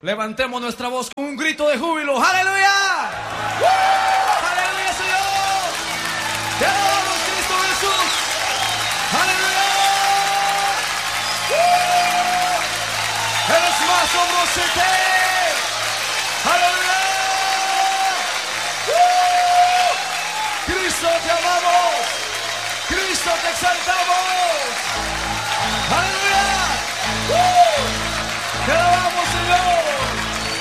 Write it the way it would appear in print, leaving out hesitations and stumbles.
Levantemos nuestra voz con un grito de júbilo. ¡Aleluya! ¡Aleluya, Señor! ¡Te adoramos, Cristo Jesús! ¡Aleluya! ¡Eres más sombrosete! ¡Aleluya! Cristo, te amamos. Cristo, te exaltamos.